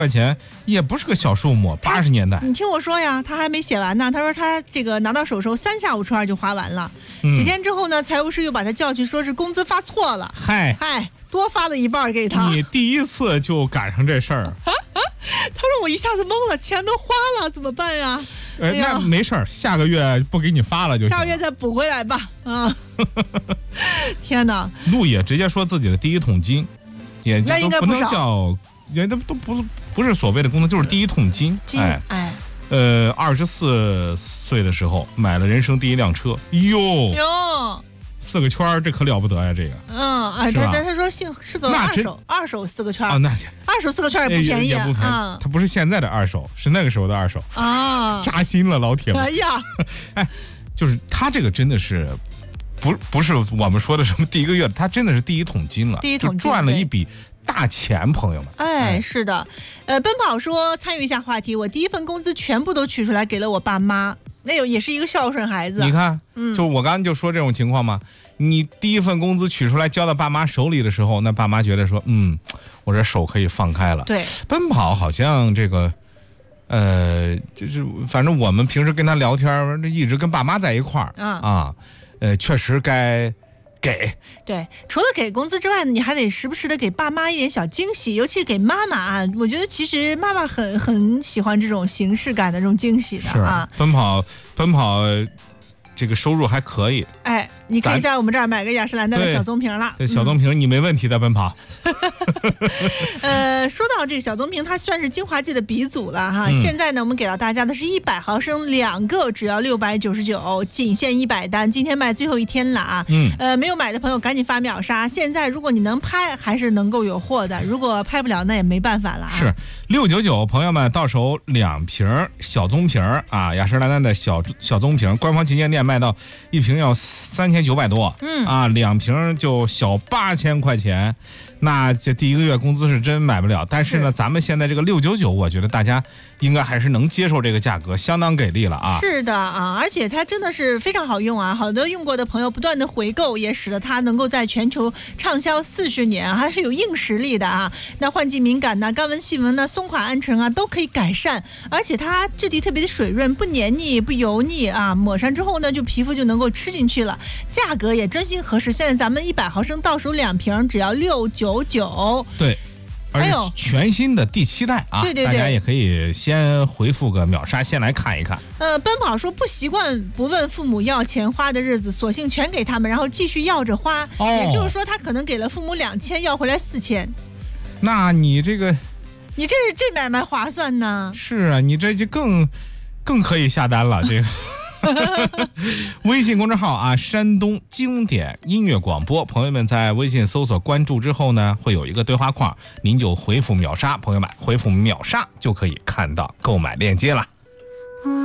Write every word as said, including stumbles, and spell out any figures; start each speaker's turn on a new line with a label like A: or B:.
A: 块钱也不是个小数目，八十年代。
B: 你听我说呀，他还没写完呢。他说他这个拿到手时候三下五除二就花完了，嗯、几天之后呢，财务室又把他叫去，说是工资发错了。
A: 嗨
B: 嗨，多发了一半给他。
A: 你第一次就赶上这事儿。
B: 他说我一下子懵了，钱都花了，怎么办呀？
A: 呃，那没事儿，下个月不给你发了就行。
B: 下个月再补回来吧。啊！天哪！
A: 陆野直接说自己的第一桶金，也
B: 那应该
A: 不能叫，也都都不是不是所谓的工资，就是第一桶金。
B: 哎哎，
A: 呃，二十四岁的时候买了人生第一辆车，哟
B: 哟。
A: 四个圈，这可了不得呀！这个，
B: 嗯，啊，他他他说姓是个二手，二手四个圈
A: 啊，那
B: 二手四个圈也不便宜，
A: 也不便宜。他不是现在的二手，是那个时候的二手
B: 啊，
A: 扎心了，老铁们。
B: 哎呀，
A: 哎，就是他这个真的是，不不是我们说的什么第一个月，他真的是第一桶金了，
B: 第一桶金
A: 赚了一笔大钱，朋友们。
B: 哎，是的，呃，奔跑说参与一下话题，我第一份工资全部都取出来给了我爸妈。那有也是一个孝顺孩子，
A: 你看，
B: 嗯，
A: 就我刚刚就说这种情况嘛，你第一份工资取出来交到爸妈手里的时候，那爸妈觉得说，嗯，我这手可以放开了。
B: 对，
A: 奔跑好像这个，呃，就是反正我们平时跟他聊天，一直跟爸妈在一块儿、
B: 嗯、
A: 啊，呃，确实该。给
B: 对，除了给工资之外呢，你还得时不时的给爸妈一点小惊喜，尤其给妈妈啊，我觉得其实妈妈很很喜欢这种形式感的这种惊喜的啊。
A: 奔跑，奔跑，这个收入还可以。
B: 哎，你可以在我们这儿买个雅诗兰黛的小棕瓶了。
A: 对，小棕瓶、嗯、你没问题的，奔跑。
B: 呃，说到这个小棕瓶，它算是精华剂的鼻祖了哈。嗯、现在呢，我们给到大家的是一百毫升两个，只要六百九十九，仅限一百单。今天卖最后一天了啊。嗯。呃，没有买的朋友赶紧发秒杀。现在如果你能拍，还是能够有货的；如果拍不了，那也没办法了啊。
A: 是六九九，朋友们到手两瓶小棕瓶啊，雅诗兰黛的小小棕瓶，官方旗舰店卖到一瓶要三千九百多，嗯啊，两瓶就小八千块钱。那这第一个月工资是真买不了，但是呢，是咱们现在这个六九九，我觉得大家应该还是能接受这个价格，相当给力了啊！
B: 是的啊，而且它真的是非常好用啊，好多用过的朋友不断的回购，也使得它能够在全球畅销四十年，还是有硬实力的啊。那换季敏感呐、干纹细纹呐、松垮暗沉啊，都可以改善，而且它质地特别的水润，不黏腻、不油腻啊，抹上之后呢，就皮肤就能够吃进去了，价格也真心合适。现在咱们一百毫升到手两瓶，只要六九。九
A: 对，而且全新的第七代啊，
B: 对对对，
A: 大家也可以先回复个秒杀，先来看一看。
B: 呃，奔跑说不习惯不问父母要钱花的日子，索性全给他们，然后继续要着花。哦、也就是说，他可能给了父母两千，要回来四千。
A: 那你这个，
B: 你这这买卖划算呢？
A: 是啊，你这就更更可以下单了，这个。微信公众号啊，山东经典音乐广播，朋友们在微信搜索关注之后呢，会有一个对话框，您就回复秒杀，朋友们回复秒杀就可以看到购买链接了。